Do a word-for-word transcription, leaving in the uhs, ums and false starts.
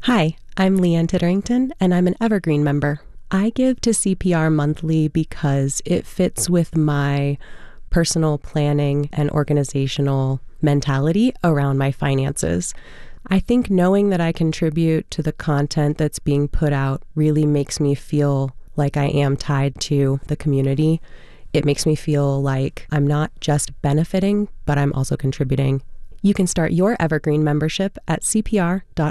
Hi, I'm Leanne Titterington, and I'm an Evergreen member. I give to C P R monthly because it fits with my personal planning and organizational mentality around my finances. I think knowing that I contribute to the content that's being put out really makes me feel like I am tied to the community. It makes me feel like I'm not just benefiting, but I'm also contributing. You can start your Evergreen membership at c p r dot